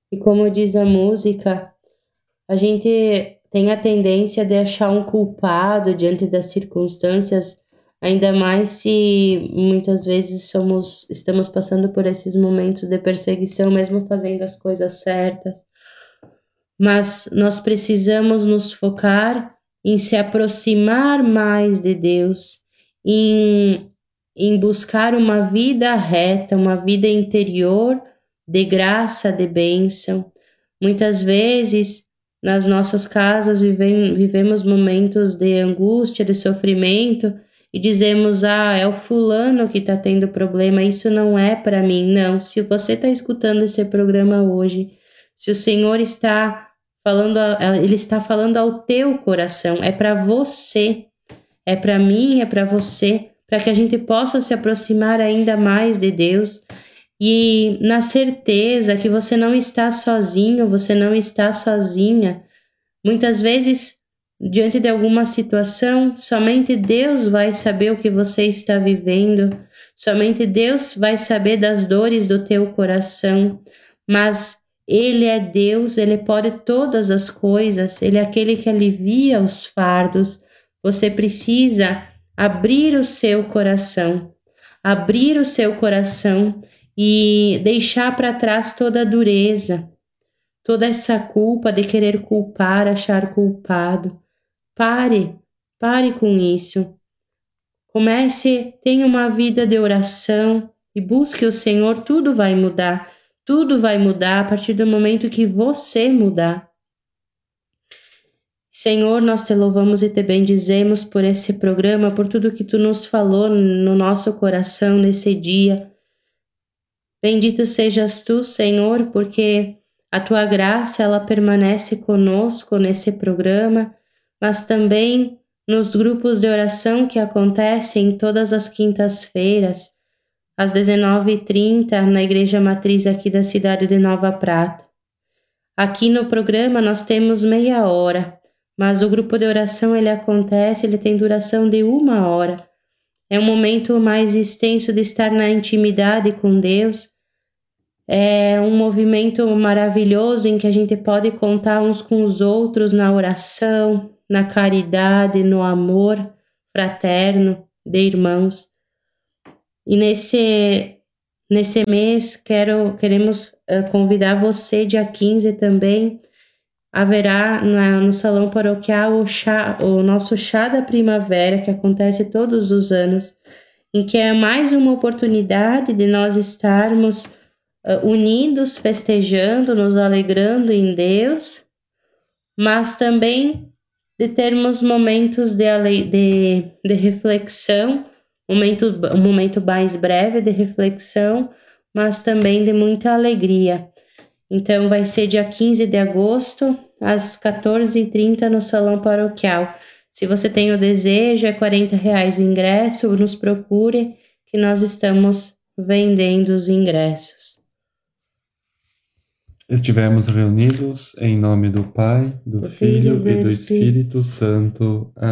E como diz a música, a gente tem a tendência de achar um culpado diante das circunstâncias, ainda mais se muitas vezes estamos passando por esses momentos de perseguição, mesmo fazendo as coisas certas. Mas nós precisamos nos focar em se aproximar mais de Deus, em, em buscar uma vida reta, uma vida interior de graça, de bênção. Muitas vezes, nas nossas casas, vivemos momentos de angústia, de sofrimento, e dizemos: ah, é o fulano que está tendo problema, isso não é para mim. Não, se você está escutando esse programa hoje, se o Senhor está falando, Ele está falando ao teu coração, é para você, é para mim, é para você, para que a gente possa se aproximar ainda mais de Deus e na certeza que você não está sozinho, você não está sozinha. Muitas vezes, diante de alguma situação, somente Deus vai saber o que você está vivendo, somente Deus vai saber das dores do teu coração, mas Ele é Deus, Ele pode todas as coisas, Ele é aquele que alivia os fardos. Você precisa abrir o seu coração e deixar para trás toda a dureza, toda essa culpa de querer culpar, achar culpado. Pare com isso. Tenha uma vida de oração e busque o Senhor, tudo vai mudar. Tudo vai mudar a partir do momento que você mudar. Senhor, nós te louvamos e te bendizemos por esse programa, por tudo que tu nos falou no nosso coração nesse dia. Bendito sejas tu, Senhor, porque a tua graça ela permanece conosco nesse programa, mas também nos grupos de oração que acontecem todas as quintas-feiras, às 19h30, na Igreja Matriz aqui da cidade de Nova Prata. Aqui no programa nós temos meia hora, mas o grupo de oração ele tem duração de 1 hora. É um momento mais extenso de estar na intimidade com Deus. É um movimento maravilhoso em que a gente pode contar uns com os outros na oração, na caridade, no amor fraterno de irmãos. E nesse mês queremos convidar você, dia 15 também, haverá no Salão Paroquial o nosso Chá da Primavera, que acontece todos os anos, em que é mais uma oportunidade de nós estarmos unidos, festejando, nos alegrando em Deus, mas também de termos momentos de reflexão, um momento mais breve de reflexão, mas também de muita alegria. Então vai ser dia 15 de agosto, às 14h30 no Salão Paroquial. Se você tem o desejo, é R$40 o ingresso, nos procure que nós estamos vendendo os ingressos. Estivemos reunidos em nome do Pai, do Filho e do Espírito Santo. Amém.